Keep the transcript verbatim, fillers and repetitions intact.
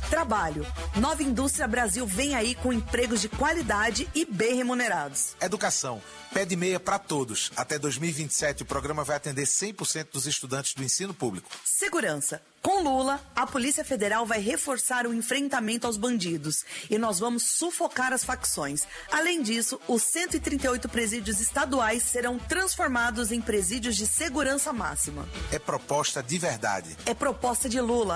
Trabalho. Nova Indústria Brasil vem aí com empregos de qualidade e bem remunerados. Educação. Pé de meia para todos. Até dois mil e vinte e sete, o programa vai atender cem por cento dos estudantes do ensino público. Segurança. Com Lula, a Polícia Federal vai reforçar o enfrentamento aos bandidos e nós vamos sufocar as facções. Além disso, os cento e trinta e oito presídios estaduais serão transformados em presídios de segurança máxima. É proposta de verdade. É proposta de Lula.